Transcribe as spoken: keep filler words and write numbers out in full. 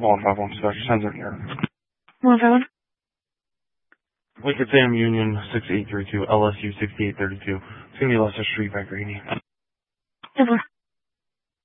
one five one, Special Sensor here. one five one. Lincoln Sam Union six eight three two, L S U sixty-eight thirty-two. It's going to be Leicester Street by Grady. ten four.